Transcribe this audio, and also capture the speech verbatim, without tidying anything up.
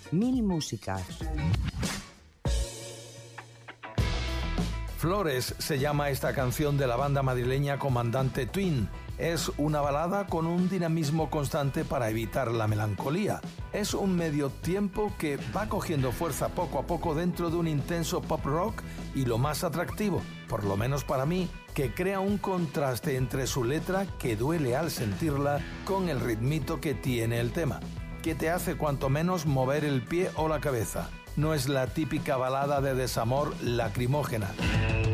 Mil músicas. Flores se llama esta canción de la banda madrileña Comandante Twin. Es una balada con un dinamismo constante para evitar la melancolía. Es un medio tiempo que va cogiendo fuerza poco a poco dentro de un intenso pop rock y lo más atractivo, por lo menos para mí, que crea un contraste entre su letra que duele al sentirla con el ritmito que tiene el tema, que te hace cuanto menos mover el pie o la cabeza. No es la típica balada de desamor lacrimógena.